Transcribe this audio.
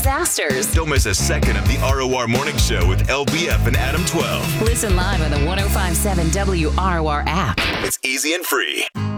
disasters. Don't miss a second of the ROR Morning Show with LBF and Adam 12. Listen live on the 105.7 WROR app. It's easy and free.